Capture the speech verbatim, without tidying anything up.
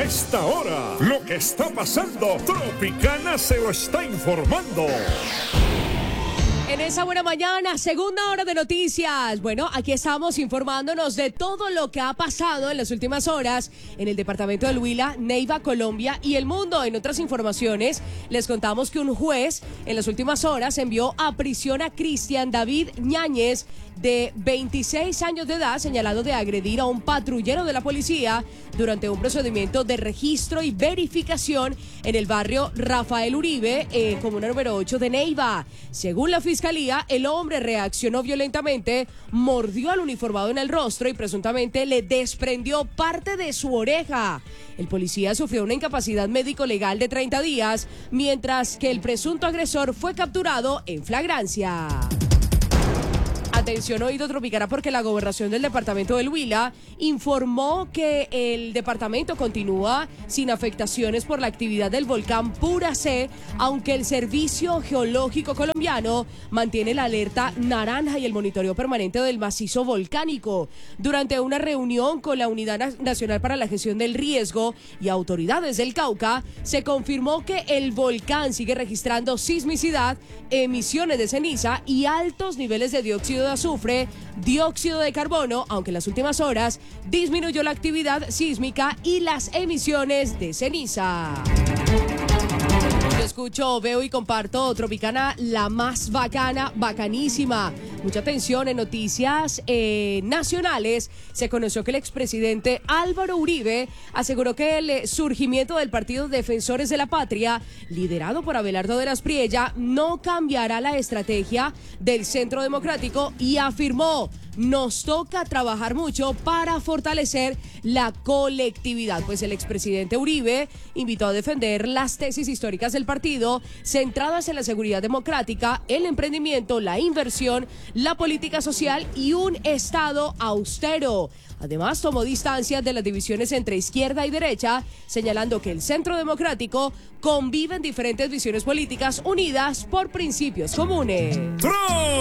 A esta hora, lo que está pasando, Tropicana se lo está informando. En esa buena mañana, segunda hora de noticias. Bueno, aquí estamos informándonos de todo lo que ha pasado en las últimas horas en el departamento del Huila, Neiva, Colombia y el mundo. En otras informaciones, les contamos que un juez en las últimas horas envió a prisión a Cristian David Ñáñez, de veintiséis años de edad, señalado de agredir a un patrullero de la policía durante un procedimiento de registro y verificación en el barrio Rafael Uribe, eh, comuna número ocho de Neiva. Según la fiscalía, el hombre reaccionó violentamente, mordió al uniformado en el rostro y presuntamente le desprendió parte de su oreja. El policía sufrió una incapacidad médico-legal de treinta días, mientras que el presunto agresor fue capturado en flagrancia. Atención, oído tropicará, porque la gobernación del departamento del Huila informó que el departamento continúa sin afectaciones por la actividad del volcán Pura C, aunque el Servicio Geológico Colombiano mantiene la alerta naranja y el monitoreo permanente del macizo volcánico. Durante una reunión con la Unidad Nacional para la Gestión del Riesgo y autoridades del Cauca, se confirmó que el volcán sigue registrando sismicidad, emisiones de ceniza y altos niveles de dióxido de azufre, dióxido de carbono, aunque en las últimas horas disminuyó la actividad sísmica y las emisiones de ceniza. Yo escucho, veo y comparto Tropicana, la más bacana, bacanísima. Mucha atención. En noticias eh, nacionales, se conoció que el expresidente Álvaro Uribe aseguró que el surgimiento del Partido Defensores de la Patria, liderado por Abelardo de las Priella, no cambiará la estrategia del Centro Democrático, y afirmó: nos toca trabajar mucho para fortalecer la colectividad. Pues el expresidente Uribe invitó a defender las tesis históricas del partido, centradas en la seguridad democrática, el emprendimiento, la inversión, la política social y un Estado austero. Además, tomó distancia de las divisiones entre izquierda y derecha, señalando que el Centro Democrático convive en diferentes visiones políticas unidas por principios comunes. ¡Tro!